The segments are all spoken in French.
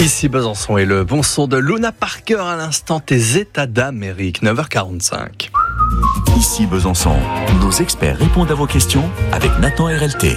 Ici Besançon et le bon son de Luna Parker à l'instant, tes états d'âme, Eric, 9h45. Ici Besançon, nos experts répondent à vos questions avec Nathan RLT.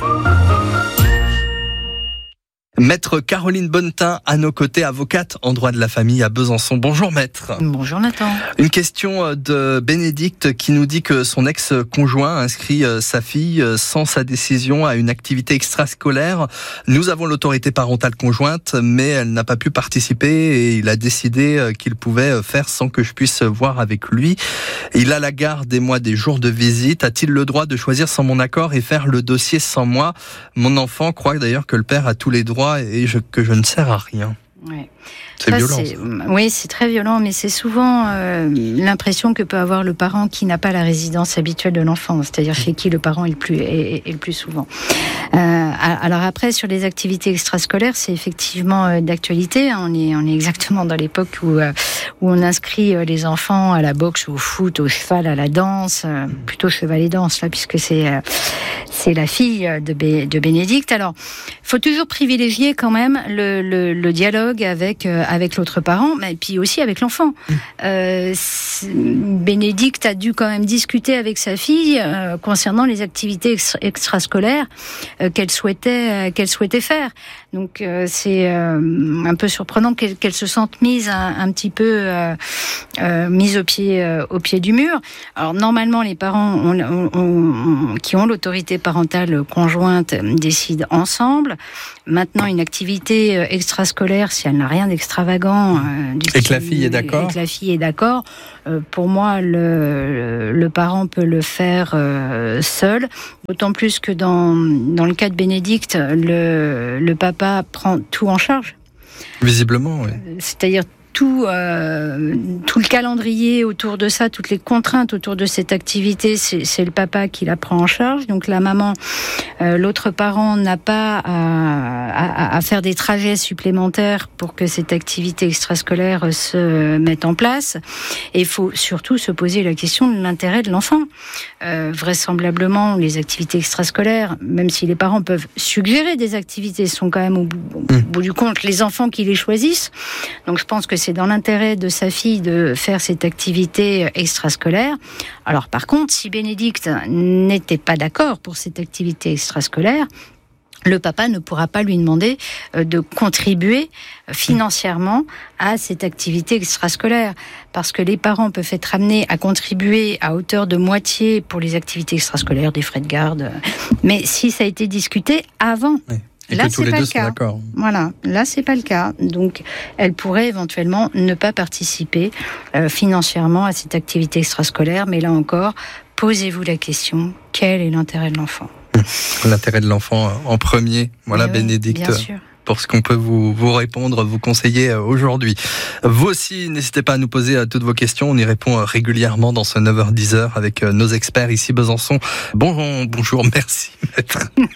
Maître Caroline Bonnetin à nos côtés, avocate en droit de la famille à Besançon. Bonjour maître. Bonjour Nathan. Une question de Bénédicte qui nous dit que son ex-conjoint inscrit sa fille sans sa décision à une activité extrascolaire. Nous avons l'autorité parentale conjointe, mais elle n'a pas pu participer et il a décidé qu'il pouvait faire sans que je puisse voir avec lui. Il a la garde et moi des jours de visite. A-t-il le droit de choisir sans mon accord et faire le dossier sans moi? Mon enfant croit d'ailleurs que le père a tous les droits et que je ne sers à rien. Ouais. C'est violent. Oui, c'est très violent, mais c'est souvent l'impression que peut avoir le parent qui n'a pas la résidence habituelle de l'enfant, c'est-à-dire chez qui le parent est le plus souvent. Alors après, sur les activités extrascolaires, c'est effectivement d'actualité. On est exactement dans l'époque où on inscrit les enfants à la boxe, au foot, au cheval, à la danse, plutôt cheval et danse là, puisque c'est la fille de Bénédicte. Alors, il faut toujours privilégier quand même le dialogue avec l'autre parent, mais puis aussi avec l'enfant. Bénédicte a dû quand même discuter avec sa fille concernant les activités extrascolaires qu'elle souhaitait faire. Donc c'est un peu surprenant qu'elle se sente mise un petit peu mise au pied du mur. Alors normalement, les parents qui ont l'autorité parentale conjointe décident ensemble. Maintenant, une activité extrascolaire, si elle n'a rien d'extravagant, et que la fille est d'accord, pour moi, le parent peut le faire seul. D'autant plus que dans le cas de Bénédicte, le papa prend tout en charge. Visiblement, oui. C'est-à-dire tout le calendrier autour de ça, toutes les contraintes autour de cette activité, c'est le papa qui la prend en charge. Donc la maman, l'autre parent n'a pas à faire des trajets supplémentaires pour que cette activité extrascolaire se mette en place. Et il faut surtout se poser la question de l'intérêt de l'enfant. Vraisemblablement, les activités extrascolaires, même si les parents peuvent suggérer des activités, sont quand même au bout du compte les enfants qui les choisissent. Donc je pense que c'est dans l'intérêt de sa fille de faire cette activité extrascolaire. Alors par contre, si Bénédicte n'était pas d'accord pour cette activité extrascolaire, le papa ne pourra pas lui demander de contribuer financièrement à cette activité extrascolaire. Parce que les parents peuvent être amenés à contribuer à hauteur de moitié pour les activités extrascolaires, des frais de garde. Mais si ça a été discuté avant... Oui. Et là, que tous les deux sont d'accord. Voilà, là, c'est pas le cas. Donc, elle pourrait éventuellement ne pas participer financièrement à cette activité extrascolaire. Mais là encore, posez-vous la question, quel est l'intérêt de l'enfant ? L'intérêt de l'enfant en premier. Voilà, Bénédicte. Bien sûr. Pour ce qu'on peut vous répondre, vous conseiller aujourd'hui. Vous aussi, n'hésitez pas à nous poser toutes vos questions. On y répond régulièrement dans ce 9h-10h avec nos experts ici Besançon. Bonjour, merci maître.